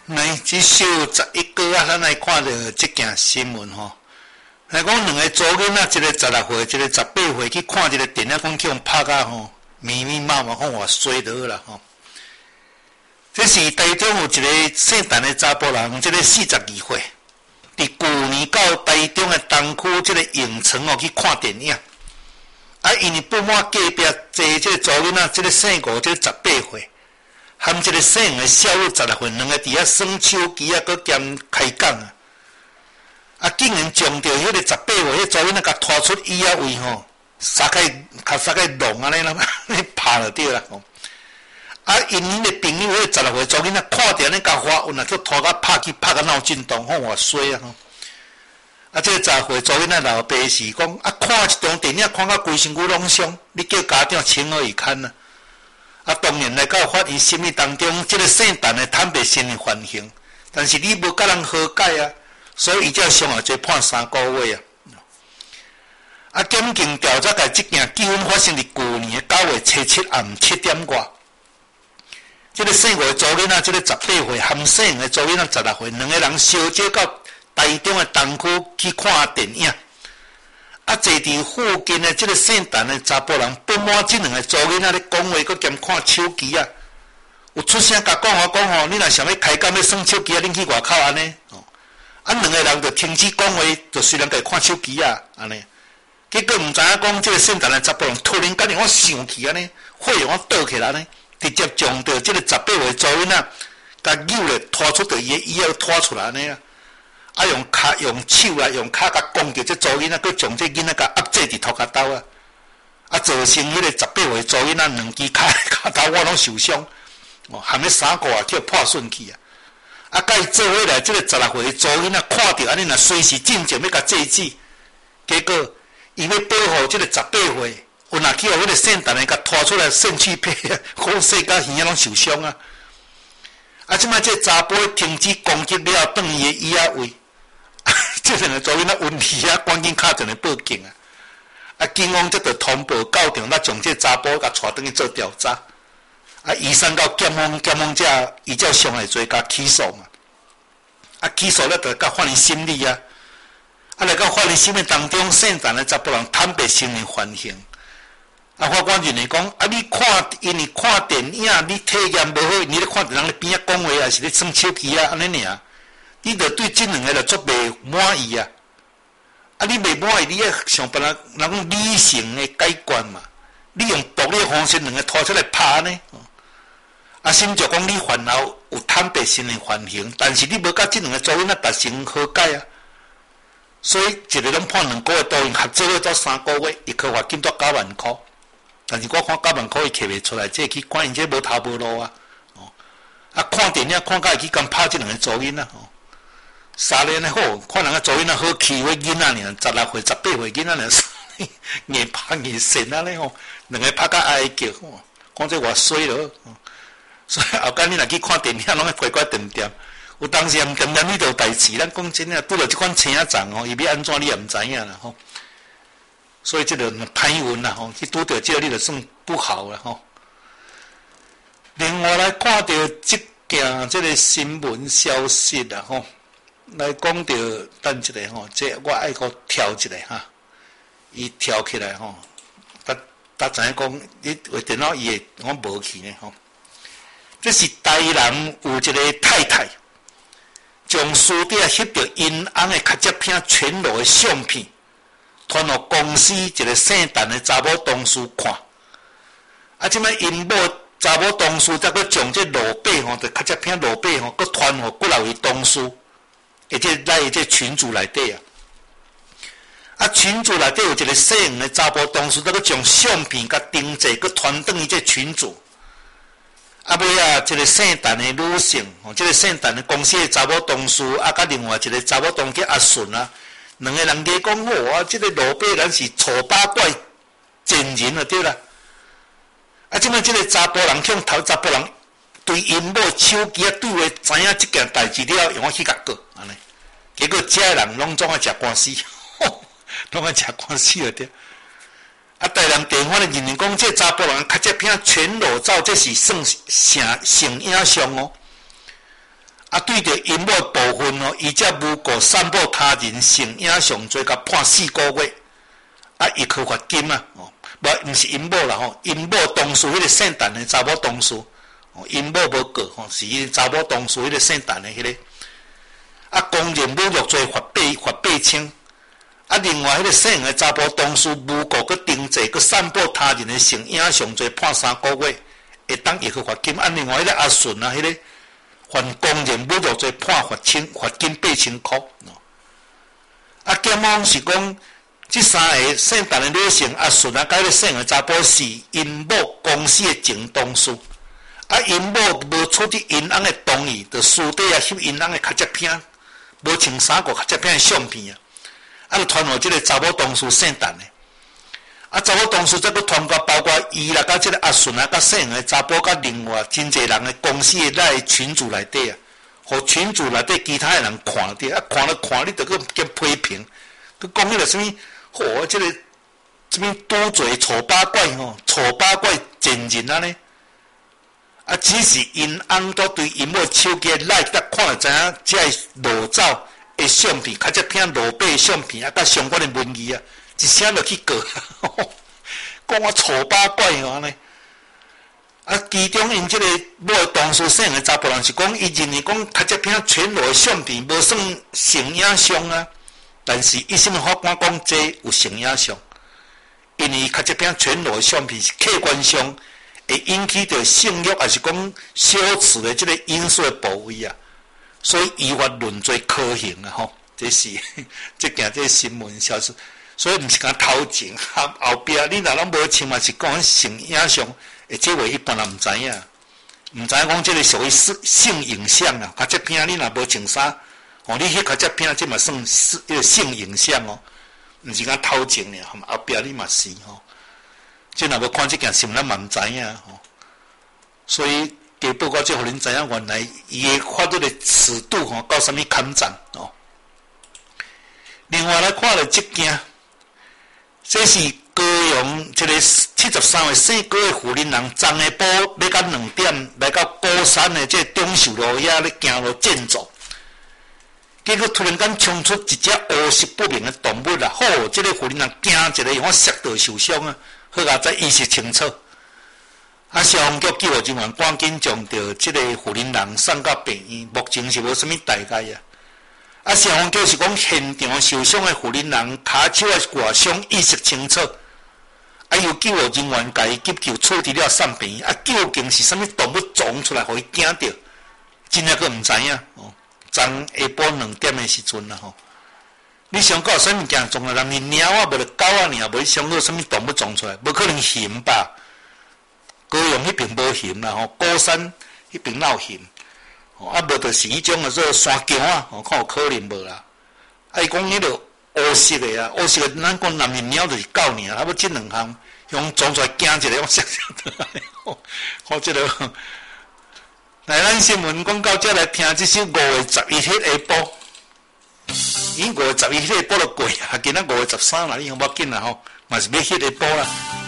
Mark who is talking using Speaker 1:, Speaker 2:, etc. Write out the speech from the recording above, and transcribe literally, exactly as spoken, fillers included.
Speaker 1: 来，这小十一个啊，咱来看到这件新闻吼。来讲两个查囡仔，一个十六岁，一个十八岁，去看一个电影，讲去用拍甲吼，密密麻麻，讲话衰落啦吼。这是台中有一个姓陈的查甫人，这个四十二岁，伫去年到台中的东区这个影城哦去看电影。啊，因为不满隔壁坐这个查囡仔，这个姓吴，这个十八岁。含这个姓的小女十六岁，两个伫遐耍手机啊，佮兼开讲啊，啊，竟然将着迄个十八岁迄查囡仔甲拖出椅仔位吼，撒开甲撒开弄安尼啦，拍就对啦吼。啊，因因的朋友迄十六岁查囡仔看着安尼甲发问啊，就拖甲拍去拍甲闹震动，吼偌衰啊吼。啊，这个十岁查囡仔老爸是讲啊，看一场电影看到规身躯拢伤，你叫家长情何以堪啊？啊，当然来到法院审理当中，这个姓陈的坦白承认犯行，但是你无甲人和解啊，所以伊才上下最判三个月啊。啊，检警调查，甲这件纠纷发生伫去年的九月初七暗七点外。这个姓吴的查囡仔，这个十八岁，含姓的查囡仔十六岁，两个人相接到台中的东区去看电影。啊，坐伫附近的这个姓陈的查甫人，不满这两个查囡仔咧讲话，佮兼看手机啊，有出声甲讲我讲吼，你若想要开工要耍手机啊，恁去外口安尼哦。啊，两个人就停止讲话，就虽然在看手机啊，安尼。结果毋知影讲，这个姓陈的查甫人突然间让我生气安尼，火让我倒起来呢，直接将着这个十八岁查囡仔，甲扭咧拖出着伊的椅仔拖出来安尼啊。啊，用骹、用手啦，用骹甲攻击这查囡仔，佮将这囡仔甲压制伫涂骹兜啊！啊，造成迄个十八岁查囡仔两支骹骹头我拢受伤，哦，含咧三个啊，叫破损去啊！啊，甲伊做伙来，这个十六岁查囡仔看到安尼，若随时进前要甲制止，结果伊要保护这个十八岁，有若去互迄个姓陈的甲拖出来肾气配啊，好势甲耳仔拢受伤啊！啊，即摆这查甫停止攻击了，转伊的椅仔位。这两个查囡仔问题啊，赶紧敲电话报警啊！啊，警方则着通报到场，咱将这查甫甲带转去做调查。啊，移送到检方，检方则依照伤害罪甲起诉嘛。啊，起诉了着甲法院审理啊。啊，来到法院审理当中，姓陈的查甫人坦白承认犯行。啊，法官认为讲，啊，你看因为看电影，你体验无好，你咧看人咧边仔讲话，还是咧耍手机啊，安尼尔。你着对这两个就足袂满意啊！啊，你袂满意，你要想办法，人讲理性的解决嘛。你用暴力方式，两个拖出来拍呢？啊，甚至讲你犯后有坦白承认犯行，但是你无甲这两个查囡仔达成和解啊。所以一个拢判两个月徒刑，合作要做三个月，一颗罚金到九万块。但是我看九万块伊摕袂出来，这去看因这无头无路啊！哦，啊，看电影看甲会去共拍这两个查囡仔哦。三年的好，看人家查囡仔好欺负囡仔尔，十六岁、十八岁囡仔尔，硬拍硬神啊咧吼，两个拍甲哀叫吼，讲这偌衰咯。所以后间你若去看电影，拢会乖乖掂掂。有当时毋掂掂迄条代志，咱讲真诶，拄着即款青仔长吼，伊要安怎你也毋知影啦吼。所以这个歹运啦吼，去拄着这个你就算不好啦吼。另外来看到即件即个新闻消息啦吼。来讲到等一下吼，这我爱个跳一下哈，伊跳起来吼，搭搭知影讲，你为电脑伊会我无去呢吼。这是台南有一个太太，将书底翕着因翁的卡接片全裸的相片，传互公司一个姓陈的查某同事看。啊，即摆因某查某同事则佫将这裸背吼，着卡接片裸背吼，佫传互几六位同事。而且在这群组内底啊，啊群组内底有一个姓的查甫同事，佫将相片甲订制，佫传转伊这群组。啊尾啊，一个姓陈的女性，吼，这个姓陈的公司的查某同事，啊，甲另外一个查某同叫阿顺啊，两个人伫讲好啊，这个老辈人是丑八怪贱人了，对啦。啊，即摆这个查甫人向头查甫人。对因某手机啊对话，知影即件代志了，用我去甲告安尼。结果遮个人拢总爱食官司，拢爱食官司了对。啊，台南地方的认为讲，这查甫人卡这片全裸照，这是算成成影像哦。 啊，对着阴谋部分哦，伊则诬告散布他人性影上罪，甲判四个月，啊，一颗罚金啊，哦，无毋是阴谋啦吼，阴谋当事迄个姓陈的查某当事，哦，阴谋无告吼，是伊查某当事迄个姓陈的迄个，啊，公然侮辱罪罚八罚八千，啊，另外迄个姓的查甫当事诬告佮定罪佮散布他人的性影上罪，判三个月，会当一颗罚金，啊，另外迄个阿顺啊，迄个。犯公然侮辱罪，判罚千罚金八千块。啊，检方是讲，这三个姓陈的女性阿顺啊，甲迄个姓的查甫是因某公司的前同事。啊，因某无出示因翁的同意，就私底下翕因翁的卡接片，无穿衫个卡接片的相片啊。啊，就传互即个查某同事姓陈的。啊，查某同事则佫通过包括伊啦，甲即个阿顺啊，甲姓的查甫，甲另外真侪人的公司的内群组内底啊，互群组内底其他的人看着，啊看了看，你着佫加批评，佫讲迄个什物，吼，即个什物多嘴丑八怪吼，丑八怪真人安尼。啊，只是因翁都对因某手机内底看了知影，即个裸照的相片，较只片裸背的相片啊，甲相关的文字啊。一声就去告，讲我丑八怪哦安尼。啊，其中因即个某当事姓的查甫人是讲，伊认为讲拍这片全裸的相片无算性影像啊，但是伊什么法官讲这有性影像，因为拍这片全裸的相片是客观上会引起着性欲，还是讲羞耻的即个因素的部位啊，所以依法论罪可行啊吼。这是这件这新闻消息。所以毋是讲头前，后后壁你若拢无穿嘛，是讲性影像，诶，即话一般人毋知影，毋知影讲即个属于性影像啊。卡这片你若无穿衫，哦，你迄卡这片即嘛算是迄个性影像哦，毋是讲头前尔，后壁你嘛是吼。即若无看即件新闻，咱嘛毋知影吼。所以加报告即互恁知影，原来伊诶法律的尺度吼到啥物坎站哦。另外来看了即件。这是高雄这个七十三岁姓高的妇人人，昨下晡要到两点来到高山的这中秀路遐咧行路健走，结果突然间冲出一只乌色不明的动物啦！吼，这个妇人人惊一个，我摔到受伤啊！好啊，再意识清楚。啊，消防局救护人员赶紧将着这个妇人人送到病院，目前是无啥物大碍啊。啊，消防局是讲现场受伤的妇人人骹手的外伤意识清楚，啊，由救护人员甲伊急救处理了送病院。啊，究竟是啥物动物撞出来，互伊惊着，真正佫毋知影哦。昨下晡两点的时阵啦吼，你想到啥物件撞了人？是猫啊，无就狗啊尔，无想到啥物动物撞出来，无可能熊吧？高雄迄边无熊啦吼，高山迄边闹熊。啊，无就是迄种啊，做山姜啊，哦，看有可能无啦。啊，伊讲迄个乌色的啊，乌色的，咱讲男人猫就是狗尔，啊，要即两项，用撞出来惊一个，我想想得来，吼，好即个。来，咱新闻讲到这来听这首五月十一迄下晡，已经五月十一迄下晡就过啊，今仔五月十三啦，你用要紧啦吼，嘛是要迄下晡啦。